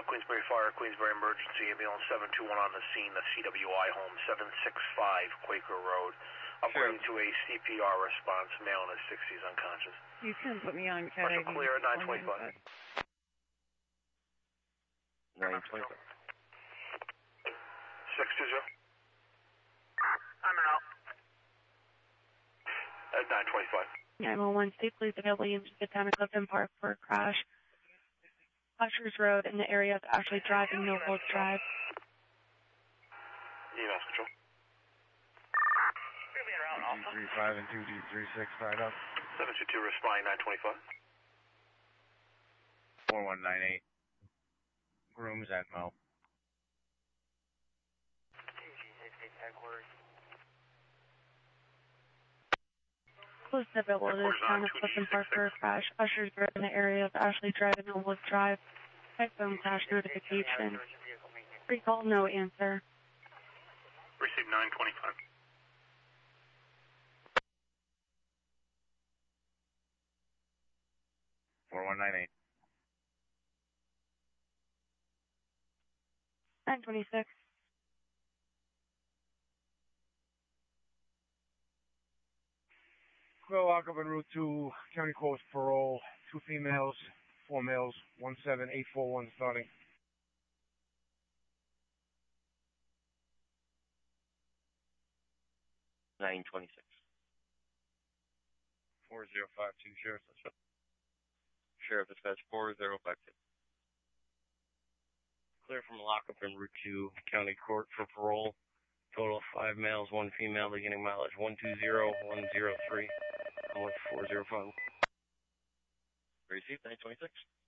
Queensbury Fire, Queensbury Emergency, ambulance 721 on the scene, the CWI home, 765 Quaker Road. Upgrading to a CPR response, male in his 60s, unconscious. You can put me on Cat ID. Clear at 925. 925. 620. I'm out. At 925. 911, state police available to get down to Clifton Park for a crash. Ushers Road in the area of Ashley Drive and No Hold Drive. EMS control. 235 and 2236 tied up. 722 responding 925. 4198. Grooms at Mo. Police available to down to Clifton Park for a crash. Ushers Road in the area of Ashley Drive and No Hold Drive. Phone crash notification. Recall, no answer. Receive 925. $4198. 926. Clear lockup en route to County Court's parole. 2 females, 4 males, 17841 starting. $926. 4052 Sheriff Dispatch. Sheriff Dispatch 4052. Clear from lockup en route to County Court for parole. Total of 5 males, 1 female, beginning mileage 120103. I'm with 405. Receipt 926.